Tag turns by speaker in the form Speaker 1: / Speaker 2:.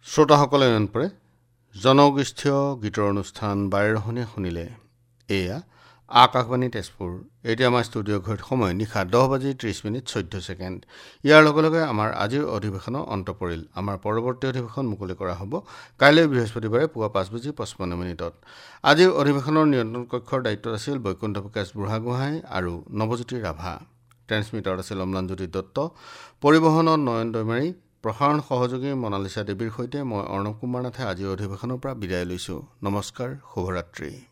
Speaker 1: শ্ৰোতাসকলে পৰে জনগোষ্ঠীয় গীতৰ অনুষ্ঠান বাৰেৰহণীয়া শুনিলে। এয়া আকাশবাণী তেজপুৰ। এতিয়া আমাৰ ষ্টুডিঅ' ঘৰত সময় নিশা 10:30:14। ইয়াৰ লগে লগে আমাৰ আজিৰ অধিৱেশনৰ অন্ত পৰিল। আমাৰ পৰৱৰ্তী অধিৱেশন মুকলি কৰা হ'ব কাইলৈ বৃহস্পতিবাৰে পুৱা 5:55। আজিৰ অধিৱেশনৰ নিয়ন্ত্ৰণ কক্ষৰ দায়িত্বত আছিল বৈকুণ্ঠ প্ৰকাশ বুঢ়াগোহাঁই আৰু নৱজ্যোতি ৰাভা। ট্ৰেন্সমিটাৰত আছিল অম্লানজ্যোতি দত্ত, পৰিবহণত নয়ন দৈমাৰী, প্ৰসাৰণ সহযোগী মনালিছা দেৱীৰ সৈতে মই অৰ্ণৱ কুমাৰ নাথে আজিৰ অধিৱেশনৰ পৰা বিদায় লৈছোঁ। নমস্কাৰ, শুভৰাত্ৰি।